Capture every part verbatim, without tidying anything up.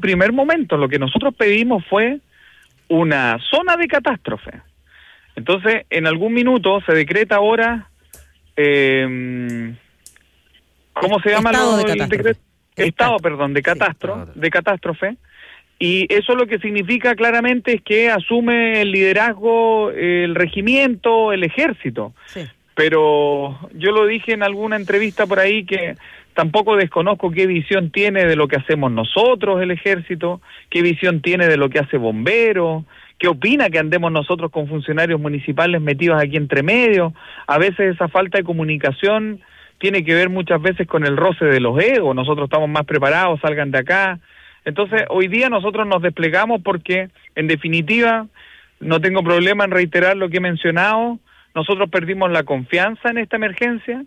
primer momento. Lo que nosotros pedimos fue una zona de catástrofe. Entonces, en algún minuto se decreta ahora, eh, ¿cómo se llama? Estado lo, de el catástrofe. decreto? Estado, perdón, de catástrofe, de catástrofe. Y eso lo que significa claramente es que asume el liderazgo el regimiento, el ejército. Sí. Pero yo lo dije en alguna entrevista por ahí que tampoco desconozco qué visión tiene de lo que hacemos nosotros, el ejército, qué visión tiene de lo que hace bomberos, qué opina que andemos nosotros con funcionarios municipales metidos aquí entre medio. A veces esa falta de comunicación tiene que ver muchas veces con el roce de los egos. Nosotros estamos más preparados, salgan de acá. Entonces, hoy día nosotros nos desplegamos porque, en definitiva, no tengo problema en reiterar lo que he mencionado, nosotros perdimos la confianza en esta emergencia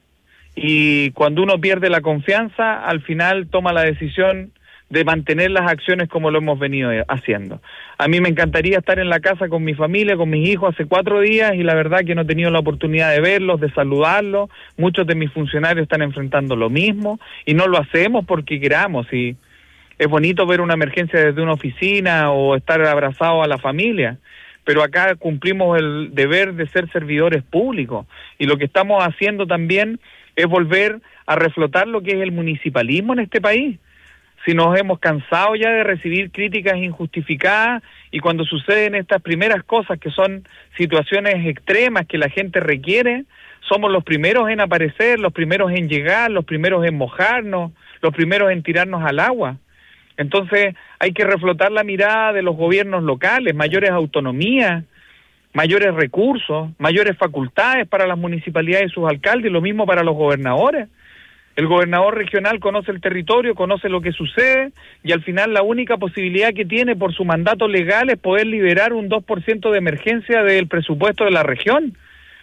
y cuando uno pierde la confianza, al final toma la decisión de mantener las acciones como lo hemos venido haciendo. A mí me encantaría estar en la casa con mi familia, con mis hijos hace cuatro días y la verdad que no he tenido la oportunidad de verlos, de saludarlos. Muchos de mis funcionarios están enfrentando lo mismo y no lo hacemos porque queramos. Y es bonito ver una emergencia desde una oficina o estar abrazado a la familia, pero acá cumplimos el deber de ser servidores públicos y lo que estamos haciendo también es volver a reflotar lo que es el municipalismo en este país. Si nos hemos cansado ya de recibir críticas injustificadas y cuando suceden estas primeras cosas que son situaciones extremas que la gente requiere, somos los primeros en aparecer, los primeros en llegar, los primeros en mojarnos, los primeros en tirarnos al agua. Entonces hay que reflotar la mirada de los gobiernos locales, mayores autonomías, mayores recursos, mayores facultades para las municipalidades y sus alcaldes, y lo mismo para los gobernadores. El gobernador regional conoce el territorio, conoce lo que sucede, y al final la única posibilidad que tiene por su mandato legal es poder liberar un dos por ciento de emergencia del presupuesto de la región.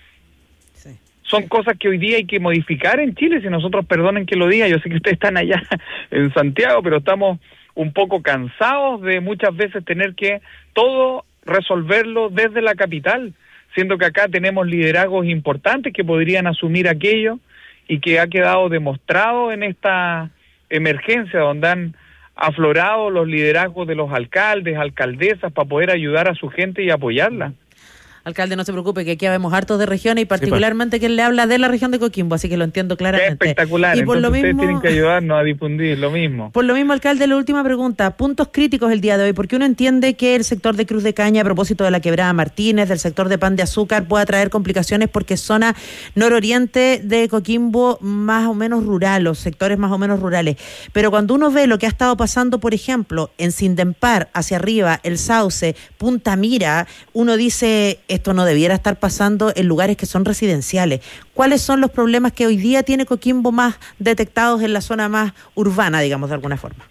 Sí. Son cosas que hoy día hay que modificar en Chile, si nosotros, perdonen que lo diga, yo sé que ustedes están allá en Santiago, pero estamos un poco cansados de muchas veces tener que todo resolverlo desde la capital, siendo que acá tenemos liderazgos importantes que podrían asumir aquello, y que ha quedado demostrado en esta emergencia donde han aflorado los liderazgos de los alcaldes, alcaldesas para poder ayudar a su gente y apoyarla. Alcalde, no se preocupe, que aquí habemos hartos de regiones y particularmente sí, pues. Que él le habla de la región de Coquimbo, así que lo entiendo claramente. Qué espectacular, y por entonces lo mismo, ustedes tienen que ayudarnos a difundir lo mismo. Por lo mismo, alcalde, la última pregunta, puntos críticos el día de hoy, porque uno entiende que el sector de Cruz de Caña, a propósito de la Quebrada Martínez, del sector de Pan de Azúcar, pueda traer complicaciones porque es zona nororiente de Coquimbo más o menos rural, los sectores más o menos rurales. Pero cuando uno ve lo que ha estado pasando, por ejemplo, en Sindempar, hacia arriba, El Sauce, Punta Mira, uno dice, esto no debiera estar pasando en lugares que son residenciales. ¿Cuáles son los problemas que hoy día tiene Coquimbo más detectados en la zona más urbana, digamos, de alguna forma?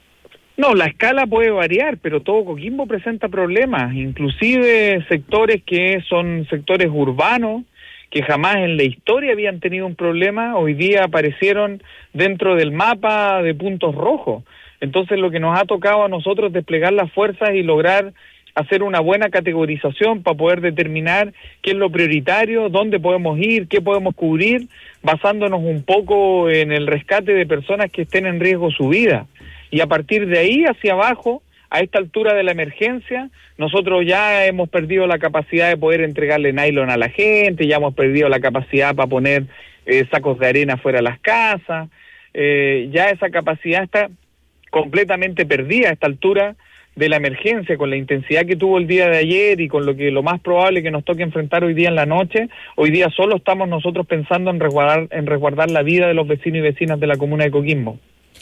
No, la escala puede variar, pero todo Coquimbo presenta problemas, inclusive sectores que son sectores urbanos, que jamás en la historia habían tenido un problema, hoy día aparecieron dentro del mapa de puntos rojos. Entonces lo que nos ha tocado a nosotros es desplegar las fuerzas y lograr hacer una buena categorización para poder determinar qué es lo prioritario, dónde podemos ir, qué podemos cubrir, basándonos un poco en el rescate de personas que estén en riesgo su vida. Y a partir de ahí hacia abajo, a esta altura de la emergencia, nosotros ya hemos perdido la capacidad de poder entregarle nylon a la gente, ya hemos perdido la capacidad para poner eh, sacos de arena fuera de las casas, eh, ya esa capacidad está completamente perdida a esta altura de la emergencia, con la intensidad que tuvo el día de ayer y con lo que lo más probable que nos toque enfrentar hoy día en la noche. Hoy día solo estamos nosotros pensando en resguardar, en resguardar la vida de los vecinos y vecinas de la comuna de Coquimbo.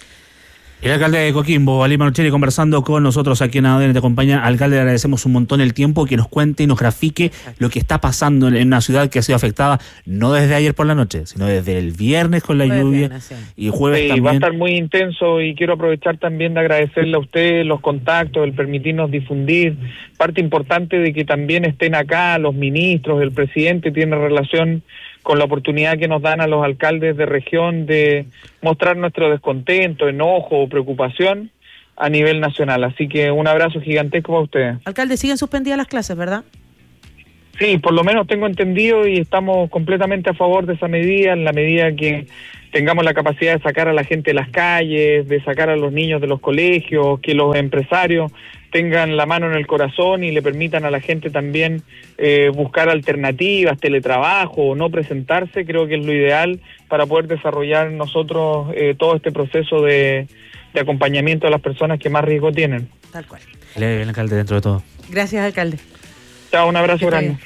El alcalde de Coquimbo, Ali Manuchelli, conversando con nosotros aquí en A D N Te Acompaña. Alcalde, le agradecemos un montón el tiempo, que nos cuente y nos grafique lo que está pasando en una ciudad que ha sido afectada no desde ayer por la noche, sino desde el viernes con la jueves lluvia viernes, sí. Y jueves sí, también. Va a estar muy intenso y quiero aprovechar también de agradecerle a usted los contactos, el permitirnos difundir. Parte importante de que también estén acá los ministros, el presidente tiene relación con la oportunidad que nos dan a los alcaldes de región de mostrar nuestro descontento, enojo o preocupación a nivel nacional. Así que un abrazo gigantesco para ustedes. Alcalde, siguen suspendidas las clases, ¿verdad? Sí, por lo menos tengo entendido y estamos completamente a favor de esa medida, en la medida que tengamos la capacidad de sacar a la gente de las calles, de sacar a los niños de los colegios, que los empresarios tengan la mano en el corazón y le permitan a la gente también eh, buscar alternativas, teletrabajo o no presentarse, creo que es lo ideal para poder desarrollar nosotros eh, todo este proceso de, de acompañamiento a las personas que más riesgo tienen. Tal cual. Le ve el alcalde dentro de todo. Gracias, alcalde. Chao, un abrazo grande.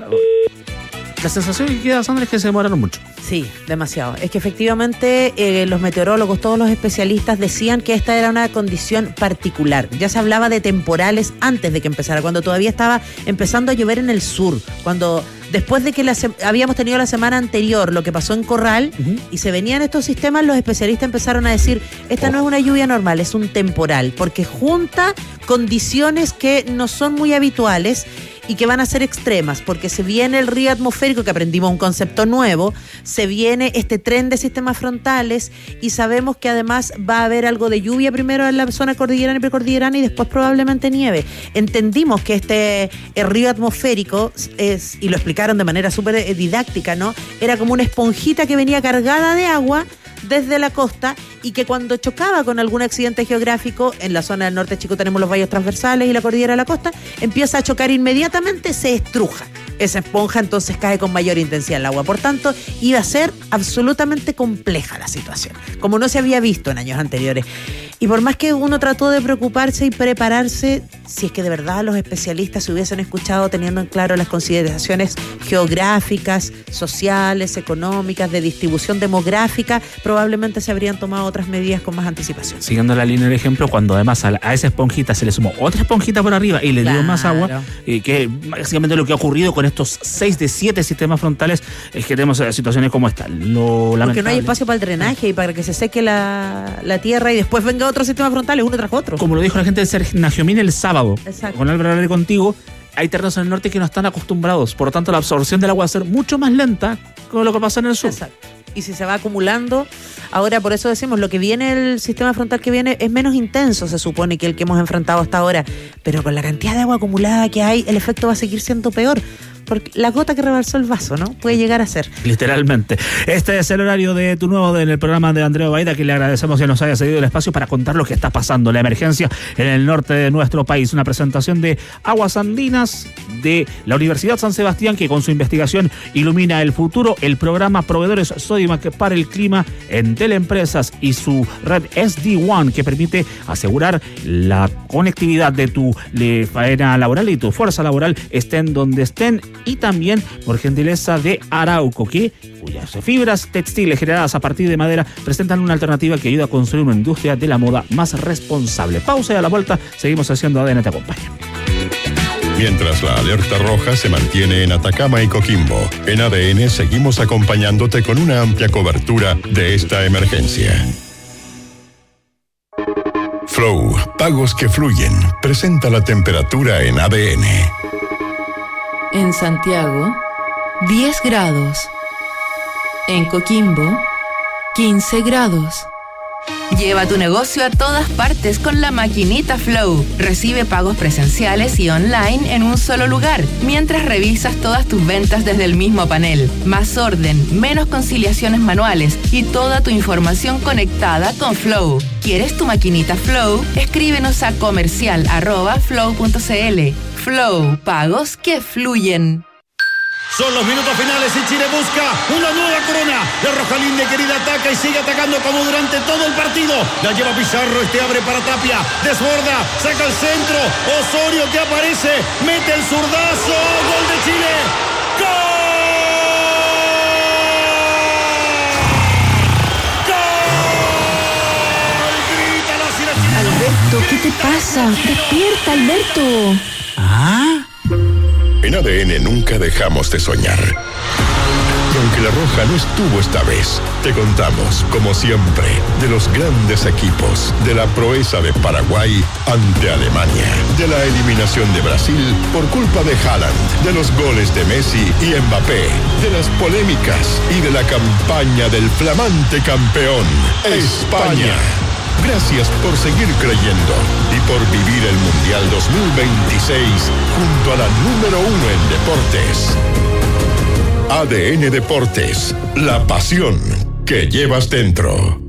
La sensación que queda, Sandra, es que se demoraron mucho. Sí, demasiado. Es que efectivamente eh, los meteorólogos, todos los especialistas decían que esta era una condición particular. Ya se hablaba de temporales antes de que empezara, cuando todavía estaba empezando a llover en el sur, cuando después de que la se- habíamos tenido la semana anterior lo que pasó en Corral uh-huh. y se venían estos sistemas, los especialistas empezaron a decir, esta oh. no es una lluvia normal, es un temporal, porque junta condiciones que no son muy habituales y que van a ser extremas, porque se viene el río atmosférico, que aprendimos un concepto nuevo, se viene este tren de sistemas frontales y sabemos que además va a haber algo de lluvia primero en la zona cordillerana y precordillerana y después probablemente nieve. Entendimos que este el río atmosférico es, y lo explicaron de manera súper didáctica, ¿no? Era como una esponjita que venía cargada de agua desde la costa y que cuando chocaba con algún accidente geográfico, en la zona del norte chico tenemos los valles transversales y la cordillera de la costa, empieza a chocar inmediatamente, se estruja esa esponja, entonces cae con mayor intensidad el agua. Por tanto, iba a ser absolutamente compleja la situación, como no se había visto en años anteriores. Y por más que uno trató de preocuparse y prepararse, si es que de verdad los especialistas se hubiesen escuchado teniendo en claro las consideraciones geográficas, sociales, económicas, de distribución demográfica, probablemente se habrían tomado otras medidas con más anticipación. Siguiendo la línea del ejemplo, cuando además a, la, a esa esponjita se le sumó otra esponjita por arriba y le claro. dio más agua, eh, que básicamente lo que ha ocurrido con estos seis de siete sistemas frontales es que tenemos situaciones como esta. Lo lamentable. Porque no hay espacio para el drenaje y para que se seque la, la tierra y después venga otro sistema frontal, uno tras otro. Como lo dijo la gente de Sernagiomín el sábado, exacto. Con Álvaro hablé contigo, hay terrenos en el norte que no están acostumbrados, por lo tanto la absorción del agua va a ser mucho más lenta con lo que pasa en el sur. Exacto. Y si se va acumulando, ahora por eso decimos, lo que viene, el sistema frontal que viene es menos intenso, se supone, que el que hemos enfrentado hasta ahora, pero con la cantidad de agua acumulada que hay, el efecto va a seguir siendo peor. Porque la gota que rebalsó el vaso, ¿no? Puede llegar a ser. Literalmente. Este es el horario de Tu Nuevo en el programa de Andrea Obaida, que le agradecemos que nos haya cedido el espacio para contar lo que está pasando, la emergencia en el norte de nuestro país. Una presentación de Aguas Andinas de la Universidad San Sebastián, que con su investigación ilumina el futuro. El programa Proveedores Sodimac para el Clima en Teleempresas y su red S D uno, que permite asegurar la conectividad de tu de faena laboral y tu fuerza laboral estén donde estén. Y también por gentileza de Arauco, que cuyas fibras textiles generadas a partir de madera presentan una alternativa que ayuda a construir una industria de la moda más responsable. Pausa y a la vuelta seguimos haciendo A D N Te Acompaña. Mientras la alerta roja se mantiene en Atacama y Coquimbo, en A D N seguimos acompañándote con una amplia cobertura de esta emergencia. Flow, pagos que fluyen, presenta la temperatura en A D N. En Santiago, diez grados. En Coquimbo, quince grados. Lleva tu negocio a todas partes con la maquinita Flow. Recibe pagos presenciales y online en un solo lugar, mientras revisas todas tus ventas desde el mismo panel. Más orden, menos conciliaciones manuales y toda tu información conectada con Flow. ¿Quieres tu maquinita Flow? Escríbenos a comercial arroba flow punto cl. Flow, pagos que fluyen. Son los minutos finales y Chile busca una nueva corona. La roja linda y querida ataca y sigue atacando como durante todo el partido. La lleva Pizarro, este abre para Tapia. Desborda, saca el centro. Osorio que aparece, mete el zurdazo. Gol de Chile. ¡Gol! Alberto, ¿qué te pasa? Despierta, Alberto. ¿Ah? En A D N nunca dejamos de soñar. Y aunque la Roja no estuvo esta vez, te contamos, como siempre, de los grandes equipos, de la proeza de Paraguay ante Alemania, de la eliminación de Brasil por culpa de Haaland, de los goles de Messi y Mbappé, de las polémicas y de la campaña del flamante campeón, España. Gracias por seguir creyendo y por vivir el Mundial Mundial dos mil veintiséis junto a la número uno en deportes. A D N Deportes, la pasión que llevas dentro.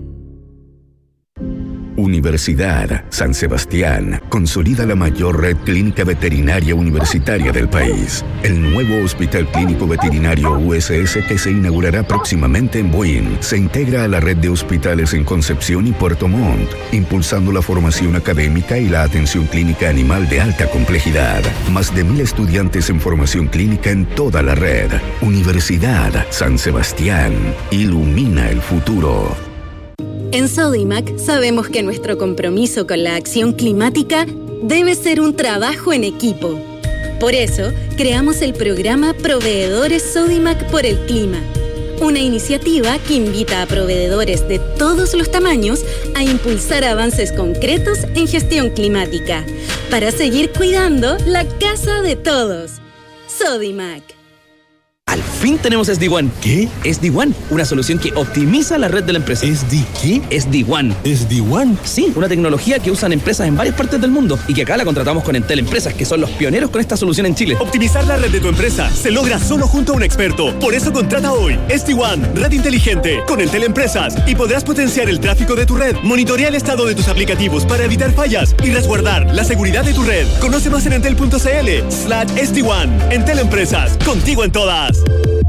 Universidad San Sebastián consolida la mayor red clínica veterinaria universitaria del país. El nuevo Hospital Clínico Veterinario U S S, que se inaugurará próximamente en Buin, se integra a la red de hospitales en Concepción y Puerto Montt, impulsando la formación académica y la atención clínica animal de alta complejidad. Más de mil estudiantes en formación clínica en toda la red. Universidad San Sebastián ilumina el futuro. En Sodimac sabemos que nuestro compromiso con la acción climática debe ser un trabajo en equipo. Por eso, creamos el programa Proveedores Sodimac por el Clima, una iniciativa que invita a proveedores de todos los tamaños a impulsar avances concretos en gestión climática, para seguir cuidando la casa de todos. Sodimac. Al fin tenemos S D One. ¿Qué? S D One, una solución que optimiza la red de la empresa. ¿S D qué? S D One. ¿S D One? Sí, una tecnología que usan empresas en varias partes del mundo y que acá la contratamos con Entel Empresas, que son los pioneros con esta solución en Chile. Optimizar la red de tu empresa se logra solo junto a un experto. Por eso contrata hoy S D One, red inteligente, con Entel Empresas, y podrás potenciar el tráfico de tu red, monitorear el estado de tus aplicativos para evitar fallas y resguardar la seguridad de tu red. Conoce más en entel punto c l slash S D One. Entel Empresas, contigo en todas.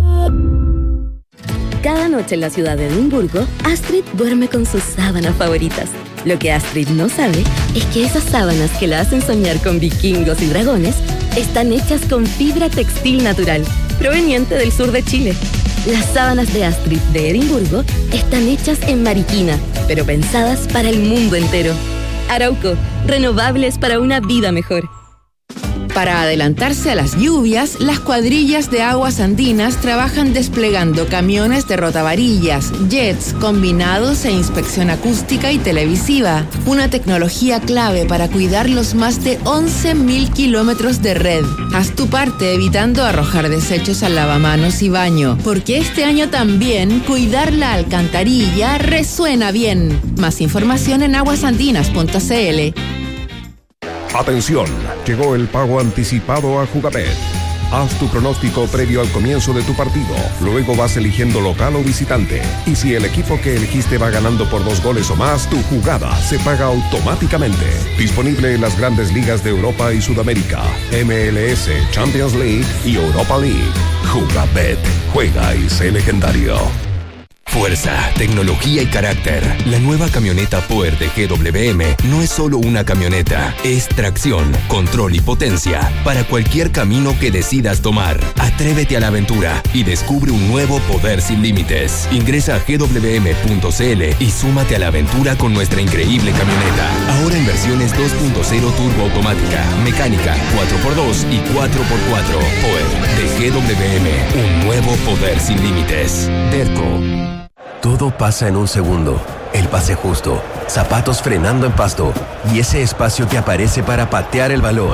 Cada noche en la ciudad de Edimburgo, Astrid duerme con sus sábanas favoritas. Lo que Astrid no sabe es que esas sábanas que la hacen soñar con vikingos y dragones están hechas con fibra textil natural, proveniente del sur de Chile. Las sábanas de Astrid de Edimburgo están hechas en Mariquina, pero pensadas para el mundo entero. Arauco, renovables para una vida mejor. Para adelantarse a las lluvias, las cuadrillas de aguas andinas trabajan desplegando camiones de rotavarillas, jets, combinados e inspección acústica y televisiva. Una tecnología clave para cuidar los más de once mil kilómetros de red. Haz tu parte evitando arrojar desechos al lavamanos y baño, porque este año también cuidar la alcantarilla resuena bien. Más información en aguasandinas punto c l. Atención, llegó el pago anticipado a Jugabet. Haz tu pronóstico previo al comienzo de tu partido. Luego vas eligiendo local o visitante. Y si el equipo que elegiste va ganando por dos goles o más, tu jugada se paga automáticamente. Disponible en las grandes ligas de Europa y Sudamérica, M L S, Champions League y Europa League. Jugabet. Juega y sé legendario. Fuerza, tecnología y carácter. La nueva camioneta Power de G W M no es solo una camioneta, es tracción, control y potencia para cualquier camino que decidas tomar. Atrévete a la aventura y descubre un nuevo poder sin límites. Ingresa a g w m punto c l y súmate a la aventura con nuestra increíble camioneta. Ahora en versiones dos punto cero turbo automática, mecánica, cuatro por dos y cuatro por cuatro. Power de G W M, un nuevo poder sin límites. Derco. Todo pasa en un segundo. El pase justo, zapatos frenando en pasto y ese espacio que aparece para patear el balón.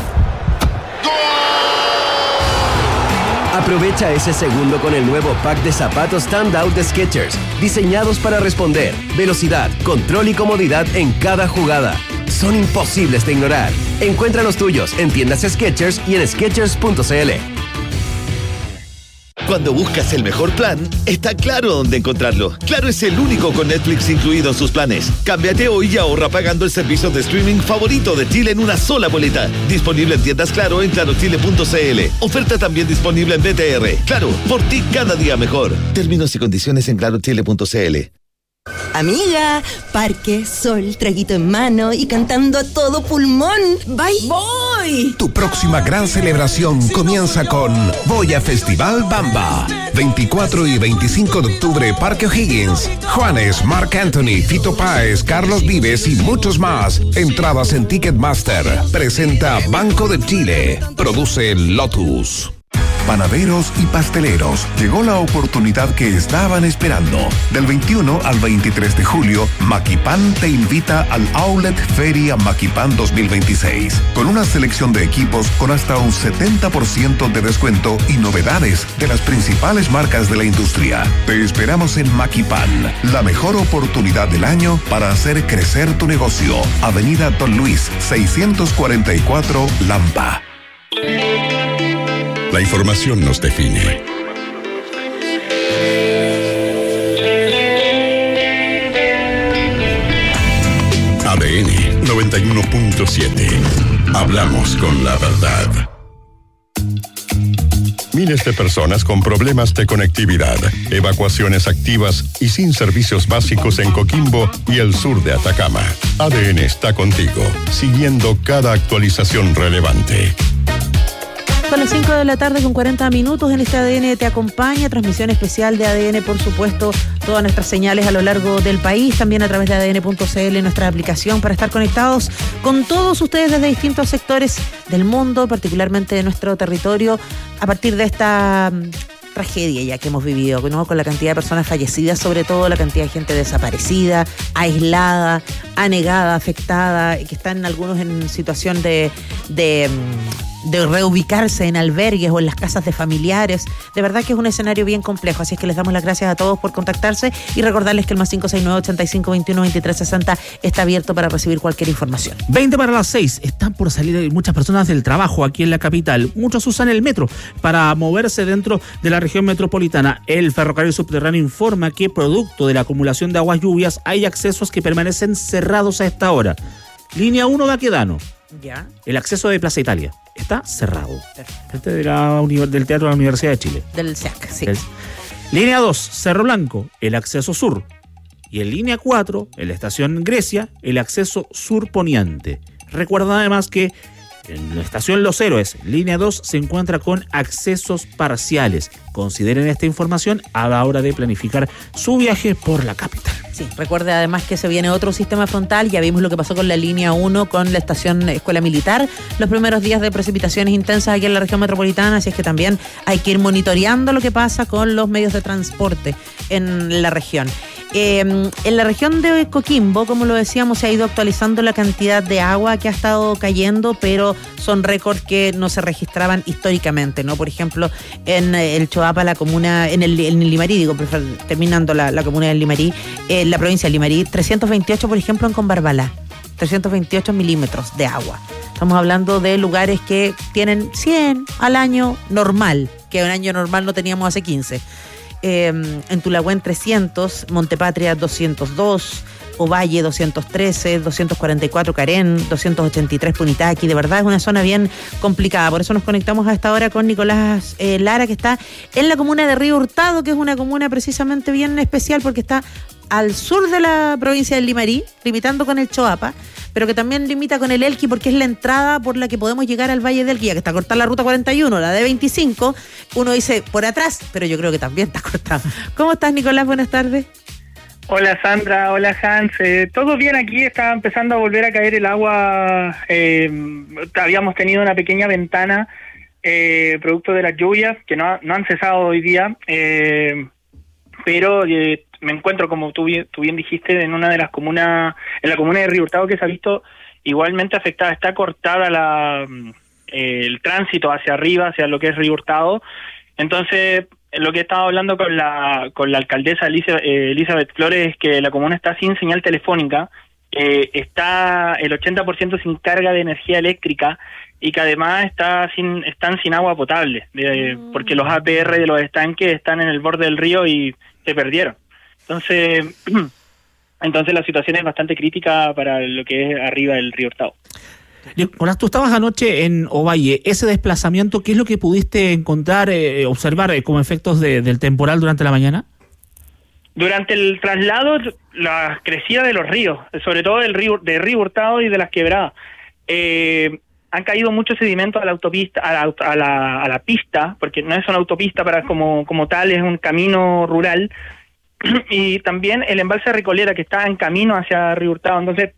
Aprovecha ese segundo con el nuevo pack de zapatos Standout de Skechers, diseñados para responder, velocidad, control y comodidad en cada jugada. Son imposibles de ignorar. Encuentra los tuyos en tiendas Skechers y en skechers punto c l. Cuando buscas el mejor plan, está Claro dónde encontrarlo. Claro es el único con Netflix incluido en sus planes. Cámbiate hoy y ahorra pagando el servicio de streaming favorito de Chile en una sola boleta. Disponible en tiendas Claro en claro chile punto c l. Oferta también disponible en B T R. Claro, por ti cada día mejor. Términos y condiciones en claro chile punto c l. Amiga, parque, sol, traguito en mano y cantando a todo pulmón. ¡Bye! ¡Voy! Tu próxima gran celebración comienza con Voy a Festival Bamba. veinticuatro y veinticinco de octubre, Parque O'Higgins. Juanes, Marc Anthony, Fito Páez, Carlos Vives y muchos más. Entradas en Ticketmaster. Presenta Banco de Chile. Produce Lotus. panaderos y pasteleros. Llegó la oportunidad que estaban esperando. Del veintiuno al veintitrés de julio, Maquipan te invita al Outlet Feria Maquipan dos mil veintiséis, con una selección de equipos con hasta un setenta por ciento de descuento y novedades de las principales marcas de la industria. Te esperamos en Maquipan, la mejor oportunidad del año para hacer crecer tu negocio. Avenida Don Luis, seiscientos cuarenta y cuatro, Lampa. La información nos define. A D N noventa y uno punto siete. Hablamos con la verdad. Miles de personas con problemas de conectividad, evacuaciones activas y sin servicios básicos en Coquimbo y el sur de Atacama. A D N está contigo, siguiendo cada actualización relevante. Son las cinco de la tarde con cuarenta minutos. En este A D N te acompaña, transmisión especial de A D N, por supuesto, todas nuestras señales a lo largo del país, también a través de A D N punto C L, nuestra aplicación, para estar conectados con todos ustedes desde distintos sectores del mundo, particularmente de nuestro territorio, a partir de esta tragedia ya que hemos vivido, ¿no? Con la cantidad de personas fallecidas, sobre todo la cantidad de gente desaparecida, aislada, anegada, afectada, que están algunos en situación de... de de reubicarse en albergues o en las casas de familiares. De verdad que es un escenario bien complejo, así es que les damos las gracias a todos por contactarse y recordarles que el más cinco seis nueve, ochenta y cinco, veintiuno, veintitrés, sesenta está abierto para recibir cualquier información. veinte para las seis, están por salir muchas personas del trabajo aquí en la capital. Muchos usan el metro para moverse dentro de la región metropolitana. El ferrocarril subterráneo informa que, producto de la acumulación de aguas lluvias, hay accesos que permanecen cerrados a esta hora. Línea uno, Baquedano. Ya. El acceso de Plaza Italia está cerrado. Frente de la, del Teatro de la Universidad de Chile. Del C E A C, sí. El, línea dos, Cerro Blanco, el acceso sur. Y en línea cuatro, en la estación Grecia, el acceso sur poniente. Recuerda además que en la estación Los Héroes, línea dos, se encuentra con accesos parciales. Consideren esta información a la hora de planificar su viaje por la capital. Sí, recuerde además que se viene otro sistema frontal. Ya vimos lo que pasó con la línea uno, con la estación Escuela Militar, los primeros días de precipitaciones intensas aquí en la región metropolitana, así es que también hay que ir monitoreando lo que pasa con los medios de transporte en la región. Eh, en la región de Coquimbo, como lo decíamos, se ha ido actualizando la cantidad de agua que ha estado cayendo, pero son récords que no se registraban históricamente, ¿no? Por ejemplo, en el Choapa, la comuna, en el, en el Limarí, digo, terminando la, la comuna del Limarí, en la provincia de Limarí, trescientos veintiocho, por ejemplo, en Combarbalá, trescientos veintiocho milímetros de agua. Estamos hablando de lugares que tienen cien al año normal, que un año normal no teníamos hace quince. Eh, en Tulagüen trescientos, Montepatria doscientos dos, Ovalle doscientos trece, doscientos cuarenta y cuatro Carén, doscientos ochenta y tres Punitaqui. De verdad es una zona bien complicada, por eso nos conectamos a esta hora con Nicolás eh, Lara, que está en la comuna de Río Hurtado, que es una comuna precisamente bien especial porque está al sur de la provincia del Limarí, limitando con el Choapa, pero que también limita con el Elqui, porque es la entrada por la que podemos llegar al Valle del Elqui, ya que está cortada la ruta cuarenta y uno, la de veinticinco, uno dice por atrás, pero yo creo que también está cortada. ¿Cómo estás, Nicolás? Buenas tardes. Hola Sandra, hola Hans, eh, todo bien aquí, está empezando a volver a caer el agua, eh, habíamos tenido una pequeña ventana eh, producto de las lluvias que no, no han cesado hoy día, eh, pero eh, me encuentro, como tú bien, tú bien dijiste, en una de las comunas, en la comuna de Río Hurtado, que se ha visto igualmente afectada, está cortada la eh, el tránsito hacia arriba, hacia lo que es Río Hurtado. Entonces, lo que he estado hablando con la con la alcaldesa Elisa, eh, Elizabeth Flores es que la comuna está sin señal telefónica, eh, está el ochenta por ciento sin carga de energía eléctrica y que además está sin están sin agua potable, de, mm. porque los A P R de los estanques están en el borde del río y se perdieron. Entonces, entonces la situación es bastante crítica para lo que es arriba del Río Hurtado. Nicolás, tú estabas anoche en Ovalle. Ese desplazamiento, ¿qué es lo que pudiste encontrar, eh, observar eh, como efectos de, del temporal durante la mañana? Durante el traslado, la crecida de los ríos, sobre todo del río, de Río Hurtado y de las quebradas. Eh, han caído muchos sedimentos a la autopista, a la, a la, a la pista, porque no es una autopista para como, como tal, es un camino rural. Y también el embalse Recoleta, que está en camino hacia Río Hurtado. Entonces,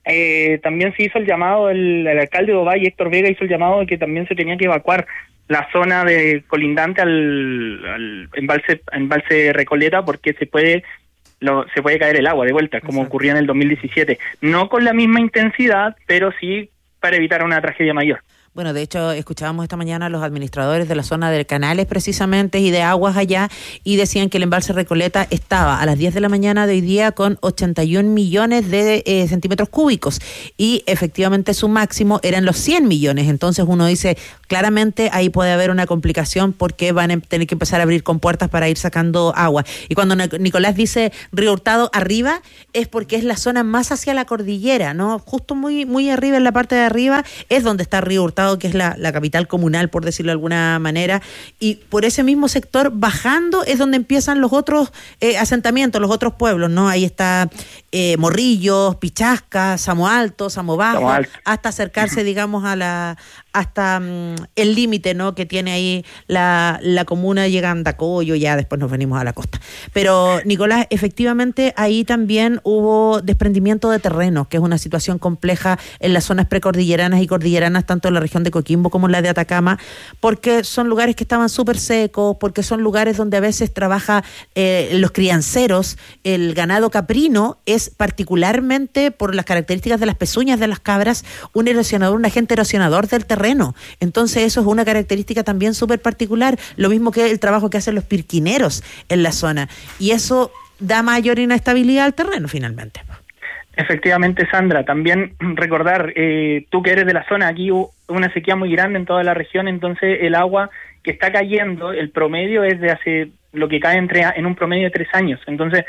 eh, también se hizo el llamado, el, el alcalde de Ovalle, Héctor Vega, hizo el llamado de que también se tenía que evacuar la zona de colindante al, al embalse, embalse Recoleta, porque se puede lo, se puede caer el agua de vuelta, como Exacto. ocurrió en el dos mil diecisiete. No con la misma intensidad, pero sí para evitar una tragedia mayor. Bueno, de hecho, escuchábamos esta mañana a los administradores de la zona de canales precisamente y de aguas allá, y decían que el embalse Recoleta estaba a las diez de la mañana de hoy día con ochenta y un millones de eh, centímetros cúbicos, y efectivamente su máximo eran los cien millones. Entonces uno dice, claramente ahí puede haber una complicación porque van a tener que empezar a abrir compuertas para ir sacando agua. Y cuando Nicolás dice Río Hurtado arriba, es porque es la zona más hacia la cordillera, ¿no? Justo muy, muy arriba, en la parte de arriba, es donde está Río Hurtado, que es la, la capital comunal, por decirlo de alguna manera, y por ese mismo sector, bajando, es donde empiezan los otros eh, asentamientos, los otros pueblos, ¿no? Ahí está eh, Morrillos, Pichasca, Samo Alto, Samo Bajo, Samo Alto, hasta acercarse, digamos, a la hasta um, el límite, ¿no?, que tiene ahí la, la comuna, llega a Andacoyo, ya después nos venimos a la costa. Pero, Nicolás, efectivamente, ahí también hubo desprendimiento de terreno, que es una situación compleja en las zonas precordilleranas y cordilleranas, tanto en la región de Coquimbo como en la de Atacama, porque son lugares que estaban súper secos, porque son lugares donde a veces trabaja eh, los crianceros, el ganado caprino es particularmente, por las características de las pezuñas de las cabras, un erosionador, un agente erosionador del terreno. Entonces eso es una característica también súper particular, lo mismo que el trabajo que hacen los pirquineros en la zona, y eso da mayor inestabilidad al terreno finalmente. Efectivamente, Sandra, también recordar, eh, tú que eres de la zona, aquí hubo una sequía muy grande en toda la región, entonces el agua que está cayendo, el promedio es de hace, lo que cae entre en un promedio de tres años, entonces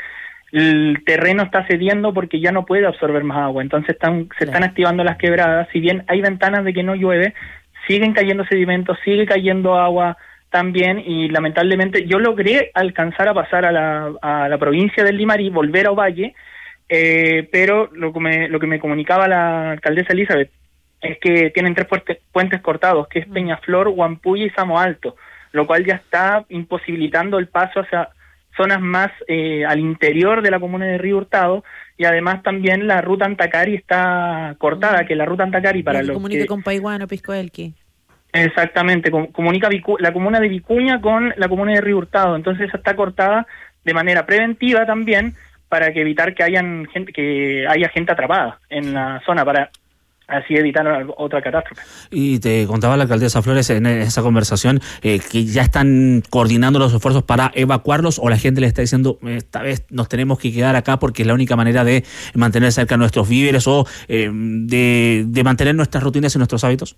el terreno está cediendo porque ya no puede absorber más agua, entonces están, se están activando las quebradas. Si bien hay ventanas de que no llueve, siguen cayendo sedimentos, sigue cayendo agua también, y lamentablemente yo logré alcanzar a pasar a la, a la provincia del Limarí, volver a Ovalle, eh, pero lo que, me, lo que me comunicaba la alcaldesa Elizabeth es que tienen tres puentes, puentes cortados, que es Peñaflor, Huampuya y Samo Alto, lo cual ya está imposibilitando el paso hacia zonas más eh, al interior de la comuna de Río Hurtado, y además también la ruta Antacari está cortada, que la ruta Antacari para los comunica que... con Paiguano, Piscoelqui. Exactamente, com- comunica Vicu- la comuna de Vicuña con la comuna de Río Hurtado, entonces esa está cortada de manera preventiva también, para que evitar que hayan gente que haya gente atrapada en la zona, para así evitar otra catástrofe. Y te contaba la alcaldesa Flores en esa conversación eh, que ya están coordinando los esfuerzos para evacuarlos, o la gente le está diciendo, esta vez nos tenemos que quedar acá porque es la única manera de mantener cerca nuestros víveres, o eh, de, de mantener nuestras rutinas y nuestros hábitos.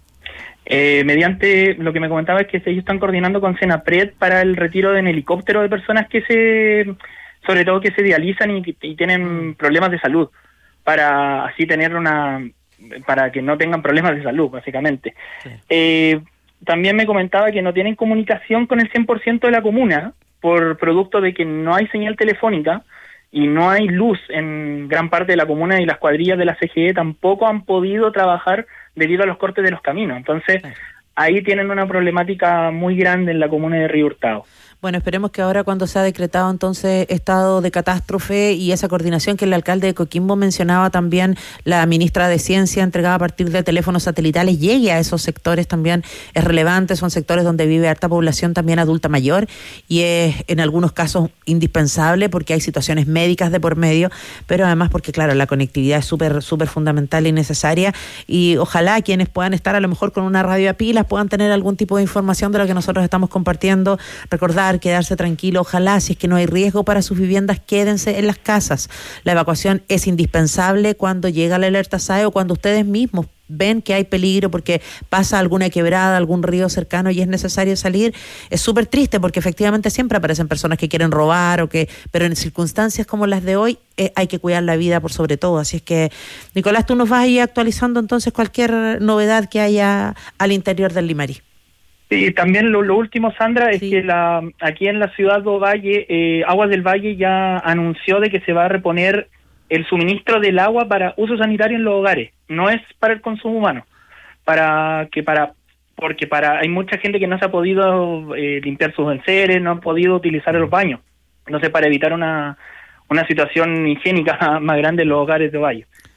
Eh, mediante lo que me comentaba es que ellos están coordinando con Senapred para el retiro en helicóptero de personas que se, sobre todo que se dializan y, y tienen problemas de salud, para así tener una... para que no tengan problemas de salud, básicamente. Sí. Eh, también me comentaba que no tienen comunicación con el cien por ciento de la comuna, por producto de que no hay señal telefónica y no hay luz en gran parte de la comuna, y las cuadrillas de la C G E tampoco han podido trabajar debido a los cortes de los caminos. Entonces, sí, ahí tienen una problemática muy grande en la comuna de Río Hurtado. Bueno, esperemos que ahora, cuando se ha decretado entonces estado de catástrofe, y esa coordinación que el alcalde de Coquimbo mencionaba también, la ministra de Ciencia, entregada a partir de teléfonos satelitales, llegue a esos sectores también es relevante. Son sectores donde vive harta población también adulta mayor, y es en algunos casos indispensable porque hay situaciones médicas de por medio, pero además porque, claro, la conectividad es súper súper fundamental y necesaria, y ojalá quienes puedan estar a lo mejor con una radio a pilas puedan tener algún tipo de información de lo que nosotros estamos compartiendo. Recordar, quedarse tranquilo, ojalá, si es que no hay riesgo para sus viviendas, quédense en las casas. La evacuación es indispensable cuando llega la alerta S A E, o cuando ustedes mismos ven que hay peligro porque pasa alguna quebrada, algún río cercano y es necesario salir. Es súper triste porque efectivamente siempre aparecen personas que quieren robar, o que, pero en circunstancias como las de hoy eh, hay que cuidar la vida por sobre todo. Así es que, Nicolás, tú nos vas a ir actualizando entonces cualquier novedad que haya al interior del Limarí. Y también lo, lo último, Sandra, es sí. que la aquí en la ciudad de Ovalle, eh, Aguas del Valle ya anunció de que se va a reponer el suministro del agua para uso sanitario en los hogares. No es para el consumo humano, para que para porque para hay mucha gente que no se ha podido eh, limpiar sus enseres, no ha podido utilizar los baños. Entonces, para evitar una una situación higiénica más grande en los hogares de Ovalle.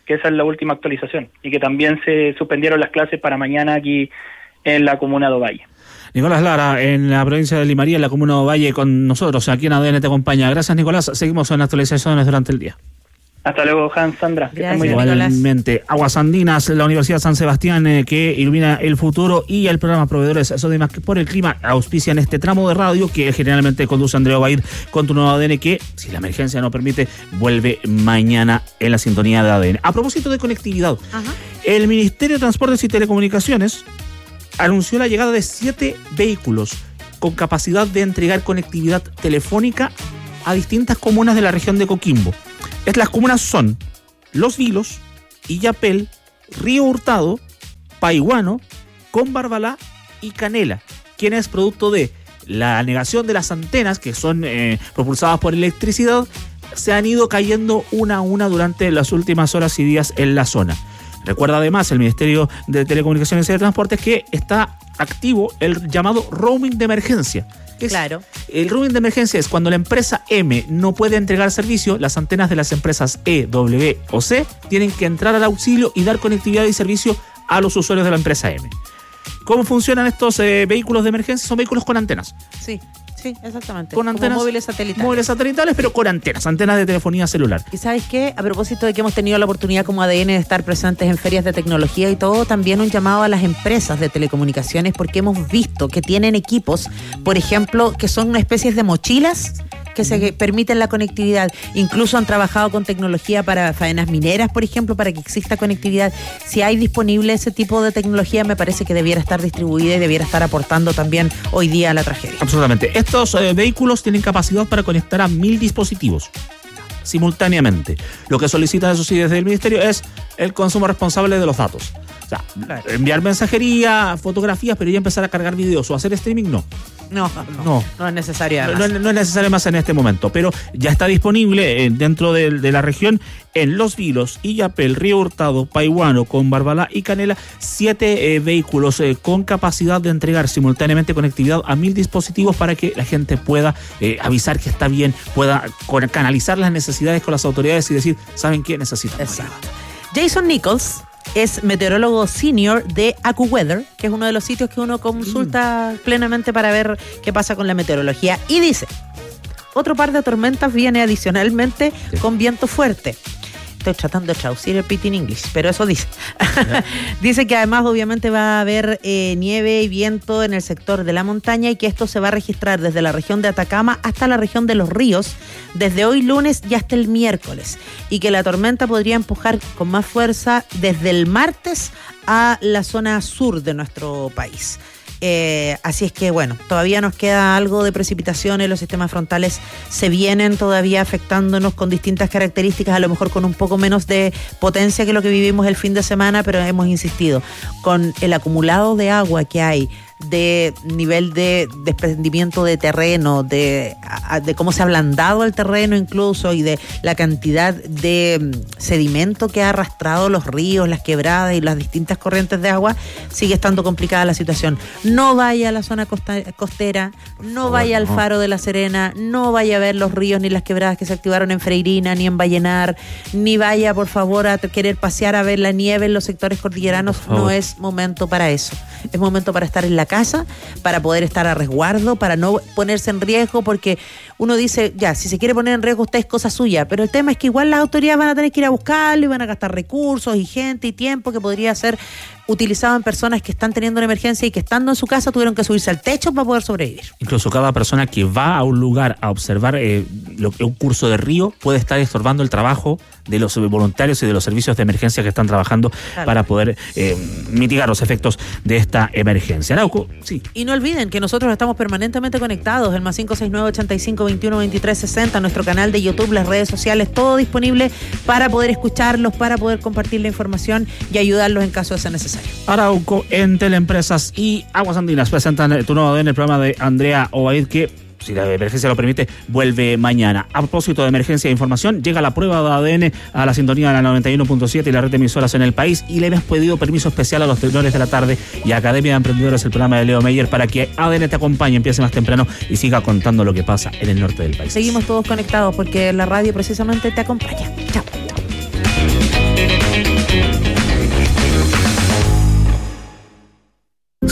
que esa es la última actualización, y que también se suspendieron las clases para mañana aquí en la comuna de Ovalle. Nicolás Lara, en la provincia de Limarí, en la comuna de Ovalle, con nosotros, aquí en A D N te acompaña. Gracias, Nicolás. Seguimos en actualizaciones durante el día. Hasta luego, Hans, Sandra. Que Gracias, muy bien. Igualmente, Aguas Andinas, la Universidad San Sebastián, eh, que ilumina el futuro, y el programa Proveedores Sodimac por el Clima auspician este tramo de radio que generalmente conduce Andrea Obaid con tu nuevo A D N, que, si la emergencia no permite, vuelve mañana en la sintonía de A D N. A propósito de conectividad, Ajá. el Ministerio de Transportes y Telecomunicaciones anunció la llegada de siete vehículos con capacidad de entregar conectividad telefónica a distintas comunas de la región de Coquimbo. Las comunas son Los Vilos, Illapel, Río Hurtado, Paihuano, Combarbalá y Canela, quienes, producto de la negación de las antenas que son eh, propulsadas por electricidad, se han ido cayendo una a una durante las últimas horas y días en la zona. Recuerda además el Ministerio de Telecomunicaciones y de Transportes que está activo el llamado roaming de emergencia. Es, claro. El roaming de emergencia es cuando la empresa M no puede entregar servicio, las antenas de las empresas E, W o C tienen que entrar al auxilio y dar conectividad y servicio a los usuarios de la empresa M. ¿Cómo funcionan estos eh, vehículos de emergencia? Son vehículos con antenas. Sí. Sí, exactamente. Con antenas, como móviles satelitales. Móviles satelitales, pero con antenas, antenas de telefonía celular. Y ¿sabes qué? A propósito de que hemos tenido la oportunidad como A D N de estar presentes en ferias de tecnología y todo, también un llamado a las empresas de telecomunicaciones, porque hemos visto que tienen equipos, por ejemplo, que son una especie de mochilas que se permiten la conectividad. Incluso han trabajado con tecnología para faenas mineras, por ejemplo, para que exista conectividad. Si hay disponible ese tipo de tecnología, me parece que debiera estar distribuida y debiera estar aportando también hoy día a la tragedia. Absolutamente. Estos eh, vehículos tienen capacidad para conectar a mil dispositivos simultáneamente. Lo que solicitan, eso sí, desde el Ministerio es el consumo responsable de los datos. O sea, claro. enviar mensajería, fotografías, pero ya empezar a cargar videos o hacer streaming, no. No, no, no, no es necesario. No, no, no es necesario más en este momento, pero ya está disponible eh, dentro de, de la región en Los Vilos, Illapel, Río Hurtado, Paihuano, Combarbalá y Canela, siete eh, vehículos eh, con capacidad de entregar simultáneamente conectividad a mil dispositivos para que la gente pueda eh, avisar que está bien, pueda con, canalizar las necesidades con las autoridades y decir, ¿saben qué? Necesitan. Exacto. Jason Nichols es meteorólogo senior de AccuWeather, que es uno de los sitios que uno consulta mm. plenamente para ver qué pasa con la meteorología. Y dice, otro par de tormentas viene adicionalmente sí. con viento fuerte. Estoy tratando de traducir el pit in English, pero eso dice. Dice que además obviamente va a haber eh, nieve y viento en el sector de la montaña y que esto se va a registrar desde la región de Atacama hasta la región de Los Ríos, desde hoy lunes y hasta el miércoles. Y que la tormenta podría empujar con más fuerza desde el martes a la zona sur de nuestro país. Eh, así es que bueno, todavía nos queda algo de precipitaciones, los sistemas frontales se vienen todavía afectándonos con distintas características, a lo mejor con un poco menos de potencia que lo que vivimos el fin de semana, pero hemos insistido, con el acumulado de agua que hay, de nivel de desprendimiento de terreno, de, de cómo se ha ablandado el terreno incluso y de la cantidad de sedimento que ha arrastrado los ríos, las quebradas y las distintas corrientes de agua, sigue estando complicada la situación. No vaya a la zona costa, costera, no vaya al Faro de la Serena, no vaya a ver los ríos ni las quebradas que se activaron en Freirina ni en Vallenar, ni vaya por favor a querer pasear a ver la nieve en los sectores cordilleranos. No es momento para eso. Es momento para estar en la casa, para poder estar a resguardo, para no ponerse en riesgo, porque uno dice, ya, si se quiere poner en riesgo usted es cosa suya, pero el tema es que igual las autoridades van a tener que ir a buscarlo y van a gastar recursos y gente y tiempo que podría ser utilizado en personas que están teniendo una emergencia y que estando en su casa tuvieron que subirse al techo para poder sobrevivir. Incluso cada persona que va a un lugar a observar eh, lo que un curso de río puede estar estorbando el trabajo de los voluntarios y de los servicios de emergencia que están trabajando claro. para poder eh, mitigar los efectos de esta emergencia. Arauco, sí. Y no olviden que nosotros estamos permanentemente conectados, el más cinco seis nueve, ochenta y cinco, veintiuno, veintitrés, sesenta, nuestro canal de YouTube, las redes sociales, todo disponible para poder escucharlos, para poder compartir la información y ayudarlos en caso de ser necesario. Arauco, en Teleempresas y Aguas Andinas presentan tu nuevo en el programa de Andrea Obaid, que, si la emergencia lo permite, vuelve mañana. A propósito de emergencia e información, llega la prueba de A D N a la sintonía de la noventa y uno punto siete y la red de emisoras en el país, y le hemos pedido permiso especial a los tenores de la tarde y a Academia de Emprendedores, el programa de Leo Meyer, para que A D N te acompañe, empiece más temprano y siga contando lo que pasa en el norte del país. Seguimos todos conectados porque la radio precisamente te acompaña. Chao. Chao.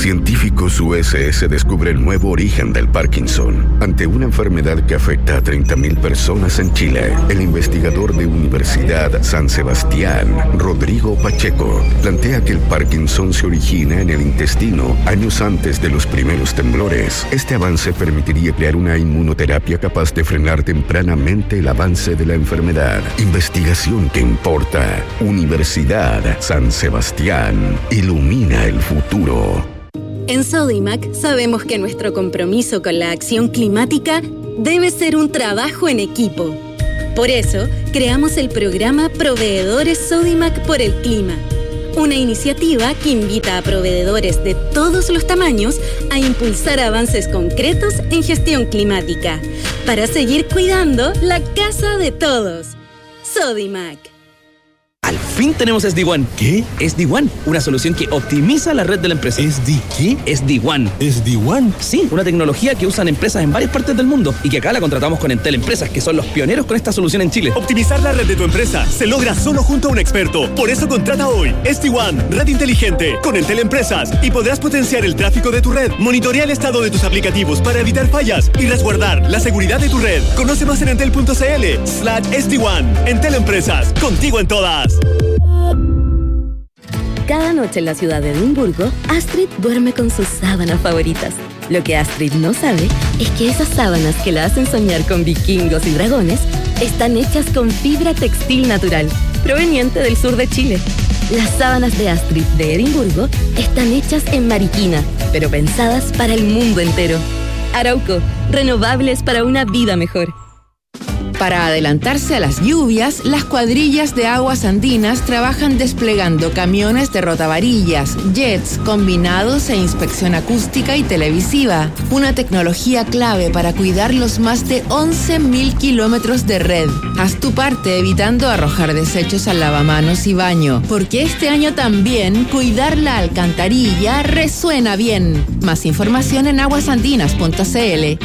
Científicos U S S descubren el nuevo origen del Parkinson. Ante una enfermedad que afecta a treinta mil personas en Chile, el investigador de Universidad San Sebastián, Rodrigo Pacheco, plantea que el Parkinson se origina en el intestino años antes de los primeros temblores. Este avance permitiría crear una inmunoterapia capaz de frenar tempranamente el avance de la enfermedad. Investigación que importa. Universidad San Sebastián. Ilumina el futuro. En Sodimac sabemos que nuestro compromiso con la acción climática debe ser un trabajo en equipo. Por eso, creamos el programa Proveedores Sodimac por el Clima, una iniciativa que invita a proveedores de todos los tamaños a impulsar avances concretos en gestión climática, para seguir cuidando la casa de todos. Sodimac. Al fin tenemos S D WAN. ¿Qué? S D WAN, una solución que optimiza la red de la empresa. ¿S D qué? S D WAN. ¿S D WAN? Sí, una tecnología que usan empresas en varias partes del mundo y que acá la contratamos con Entel Empresas, que son los pioneros con esta solución en Chile. Optimizar la red de tu empresa se logra solo junto a un experto. Por eso contrata hoy S D WAN, red inteligente, con Entel Empresas, y podrás potenciar el tráfico de tu red, monitorear el estado de tus aplicativos para evitar fallas y resguardar la seguridad de tu red. Conoce más en entel punto c l slash S D WAN. Entel Empresas, contigo en todas. Cada noche en la ciudad de Edimburgo, Astrid duerme con sus sábanas favoritas. Lo que Astrid no sabe es que esas sábanas que la hacen soñar con vikingos y dragones están hechas con fibra textil natural, proveniente del sur de Chile. Las sábanas de Astrid de Edimburgo están hechas en Mariquina, pero pensadas para el mundo entero. Arauco, renovables para una vida mejor. Para adelantarse a las lluvias, las cuadrillas de aguas andinas trabajan desplegando camiones de rotavarillas, jets, combinados e inspección acústica y televisiva. Una tecnología clave para cuidar los más de once mil kilómetros de red. Haz tu parte evitando arrojar desechos al lavamanos y baño, porque este año también cuidar la alcantarilla resuena bien. Más información en aguasandinas punto c l.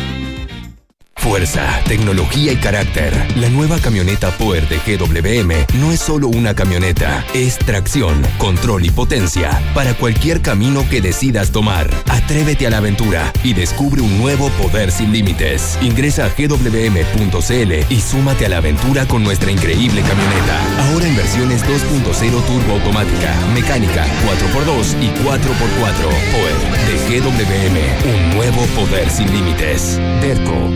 Fuerza, tecnología y carácter. La nueva camioneta Power de G W M no es solo una camioneta, es tracción, control y potencia para cualquier camino que decidas tomar. Atrévete a la aventura y descubre un nuevo poder sin límites. Ingresa a g w m punto c l y súmate a la aventura con nuestra increíble camioneta. Ahora en versiones dos punto cero turbo automática, mecánica, cuatro por dos y cuatro por cuatro. Power de G W M, un nuevo poder sin límites. Derco.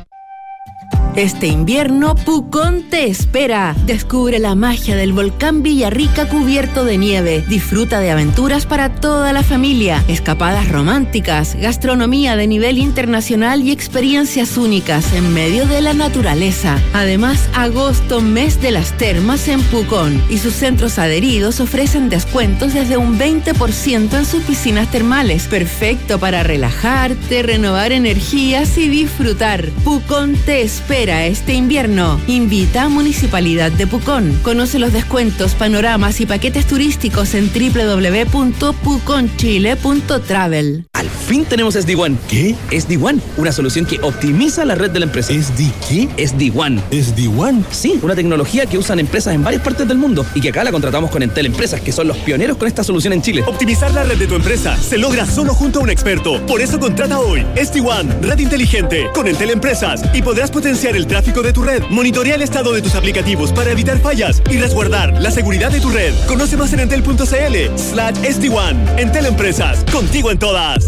Este invierno, Pucón te espera. Descubre la magia del volcán Villarrica cubierto de nieve. Disfruta de aventuras para toda la familia, escapadas románticas, gastronomía de nivel internacional y experiencias únicas en medio de la naturaleza. Además, agosto, mes de las termas en Pucón, y sus centros adheridos ofrecen descuentos desde un veinte por ciento en sus piscinas termales. Perfecto para relajarte, renovar energías y disfrutar. Pucón te espera este invierno. Invita a Municipalidad de Pucón. Conoce los descuentos, panoramas y paquetes turísticos en w w w punto puconchile punto travel. Al fin tenemos S D WAN. ¿Qué? S D WAN, una solución que optimiza la red de la empresa. ¿S D qué? S D WAN. ¿S D WAN? Sí, una tecnología que usan empresas en varias partes del mundo y que acá la contratamos con Entel Empresas, que son los pioneros con esta solución en Chile. Optimizar la red de tu empresa se logra solo junto a un experto. Por eso contrata hoy S D WAN, red inteligente, con Entel Empresas, y podrás potenciar el tráfico de tu red, monitorear el estado de tus aplicativos para evitar fallas y resguardar la seguridad de tu red. Conoce más en entel punto c l slash S D WAN. Entel Empresas, contigo en todas.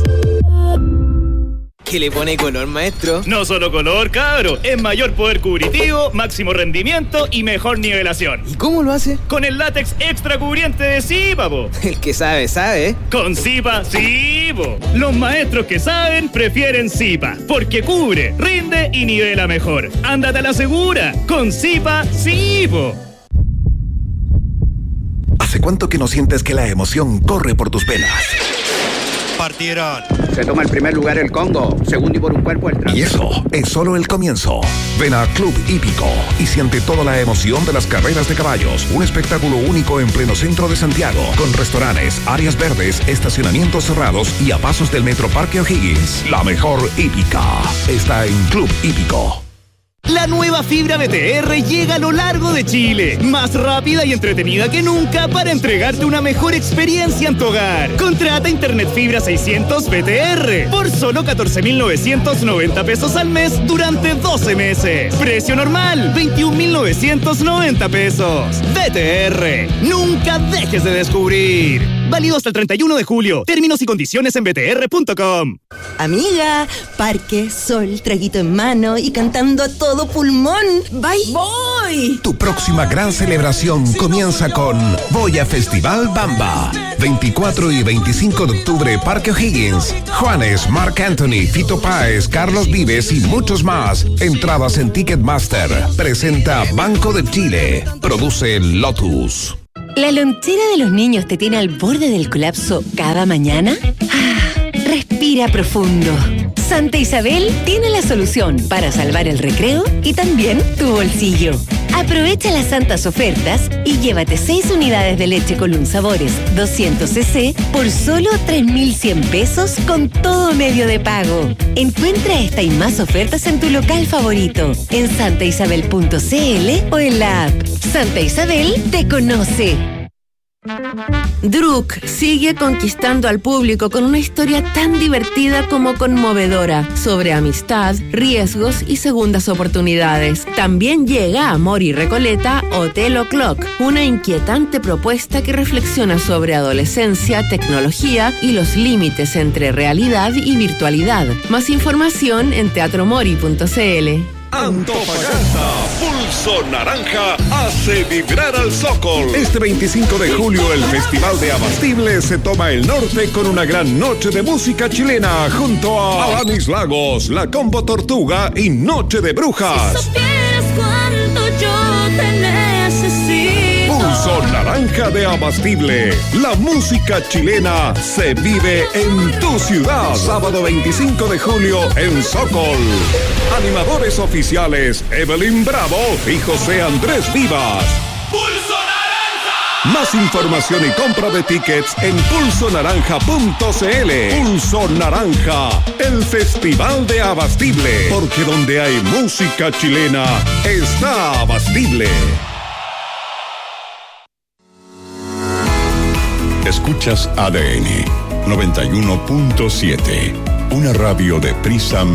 ¿Qué le pone color, maestro? No solo color, cabro. Es mayor poder cubritivo, máximo rendimiento y mejor nivelación. ¿Y cómo lo hace? Con el látex extra cubriente de Zipa, po. El que sabe, sabe. Con Zipa, sí, po. Los maestros que saben prefieren Zipa, porque cubre, rinde y nivela mejor. Ándate a la segura. Con Zipa, sí, po. ¿Hace cuánto que no sientes que la emoción corre por tus venas? Partieron. Se toma el primer lugar el Congo, segundo y por un cuerpo el tránsito. Y eso es solo el comienzo. Ven a Club Hípico y siente toda la emoción de las carreras de caballos. Un espectáculo único en pleno centro de Santiago, con restaurantes, áreas verdes, estacionamientos cerrados y a pasos del Metro Parque O'Higgins. La mejor hípica está en Club Hípico. La nueva fibra B T R llega a lo largo de Chile, más rápida y entretenida que nunca para entregarte una mejor experiencia en tu hogar. Contrata Internet Fibra seiscientos B T R por solo catorce mil novecientos noventa pesos al mes durante doce meses. Precio normal, veintiún mil novecientos noventa pesos. B T R, nunca dejes de descubrir. Válido hasta el treinta y uno de julio. Términos y condiciones en b t r punto com. Amiga, parque, sol, traguito en mano y cantando a todo pulmón. ¡Bye! ¡Voy! Tu próxima gran celebración comienza con Voy a Festival Bamba. veinticuatro y veinticinco de octubre, Parque O'Higgins. Juanes, Marc Anthony, Fito Páez, Carlos Vives y muchos más. Entradas en Ticketmaster. Presenta Banco de Chile. Produce Lotus. ¿La lonchera de los niños te tiene al borde del colapso cada mañana? Ah, respira profundo. Santa Isabel tiene la solución para salvar el recreo y también tu bolsillo. Aprovecha las santas ofertas y llévate seis unidades de leche Colún Sabores doscientos centilitros por solo tres mil cien pesos con todo medio de pago. Encuentra esta y más ofertas en tu local favorito, en santa isabel punto c l o en la app. Santa Isabel te conoce. Druk sigue conquistando al público con una historia tan divertida como conmovedora sobre amistad, riesgos y segundas oportunidades. También llega a Amor y Recoleta Hotel O'Clock, una inquietante propuesta que reflexiona sobre adolescencia, tecnología y los límites entre realidad y virtualidad. Más información en teatro mori punto c l. Antofagasta, Pulso Naranja hace vibrar al Sokol. Este veinticinco de julio el Festival de Abastible se toma el norte con una gran noche de música chilena junto a Alanis Lagos, La Combo Tortuga y Noche de Brujas. Si supieras cuánto yo te necesito. Pulso Naranja de Abastible. La música chilena se vive en tu ciudad. Sábado veinticinco de julio en Sokol. Animadores oficiales Evelyn Bravo y José Andrés Vivas. ¡Pulso Naranja! Más información y compra de tickets en pulso naranja punto c l. Pulso Naranja, el festival de Abastible. Porque donde hay música chilena, está Abastible. Escuchas A D N noventa y uno punto siete, una radio de Prisa